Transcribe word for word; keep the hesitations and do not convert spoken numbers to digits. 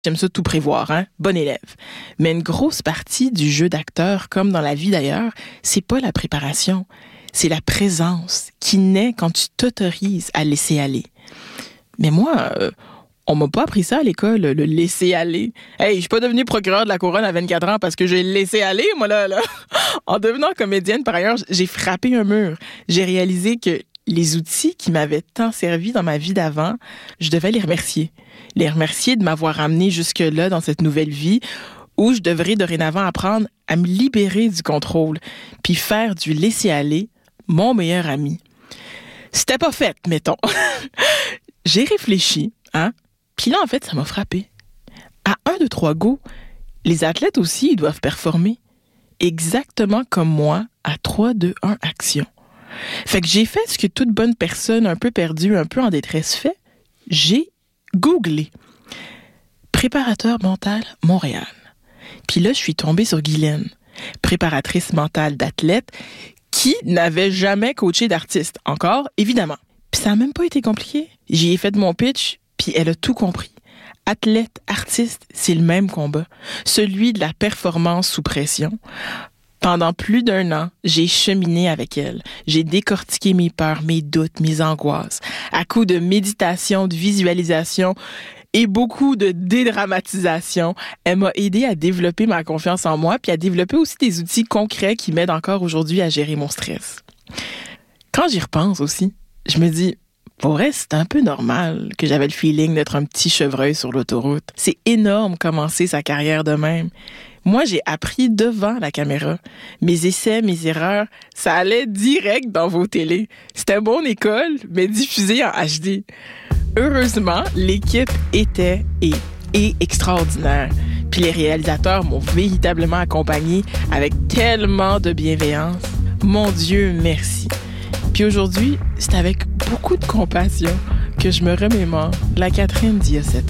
J'aime ça tout prévoir, hein? Bon élève. Mais une grosse partie du jeu d'acteur, comme dans la vie d'ailleurs, c'est pas la préparation. C'est la présence qui naît quand tu t'autorises à laisser aller. Mais moi, euh, on m'a pas appris ça à l'école, le laisser aller. Hey, je suis pas devenue procureure de la couronne à vingt-quatre ans parce que j'ai laissé aller, moi, là, là. En devenant comédienne, par ailleurs, j'ai frappé un mur. J'ai réalisé que les outils qui m'avaient tant servi dans ma vie d'avant, je devais les remercier. Les remercier de m'avoir amené jusque-là dans cette nouvelle vie où je devrais dorénavant apprendre à me libérer du contrôle puis faire du laisser-aller mon meilleur ami. C'était pas fait, mettons. J'ai réfléchi, hein? Puis là, en fait, ça m'a frappé. À un, deux, trois, go, les athlètes aussi, ils doivent performer. Exactement comme moi, à trois, deux, un, action. Fait que j'ai fait ce que toute bonne personne un peu perdue, un peu en détresse fait. J'ai googlé préparateur mental Montréal. Puis là, je suis tombée sur Guylaine, préparatrice mentale d'athlète qui n'avait jamais coaché d'artiste. Encore, évidemment. Puis ça n'a même pas été compliqué. J'y ai fait mon pitch, puis elle a tout compris. Athlète, artiste, c'est le même combat. Celui de la performance sous pression. Pendant plus d'un an, j'ai cheminé avec elle. J'ai décortiqué mes peurs, mes doutes, mes angoisses. À coups de méditation, de visualisation et beaucoup de dédramatisation, elle m'a aidé à développer ma confiance en moi puis à développer aussi des outils concrets qui m'aident encore aujourd'hui à gérer mon stress. Quand j'y repense aussi, je me dis, pour vrai, c'est un peu normal que j'avais le feeling d'être un petit chevreuil sur l'autoroute. C'est énorme commencer sa carrière de même. Moi, j'ai appris devant la caméra. Mes essais, mes erreurs, ça allait direct dans vos télés. C'était mon école, mais diffusé en H D. Heureusement, l'équipe était et est extraordinaire. Puis les réalisateurs m'ont véritablement accompagné avec tellement de bienveillance. Mon Dieu, merci. Puis aujourd'hui, c'est avec beaucoup de compassion que je me remémore la Catherine d'il y a sept ans.